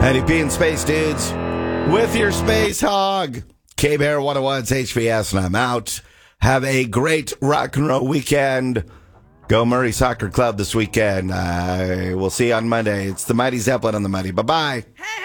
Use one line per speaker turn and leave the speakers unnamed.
Eddie P and Space Dudes with your Space Hog. K-Bear 101's HVS, and I'm out. Have a great rock and roll weekend. Go Murray Soccer Club this weekend. We'll see you on Monday. It's the Mighty Zeppelin on the Mighty. Bye-bye.
Hey!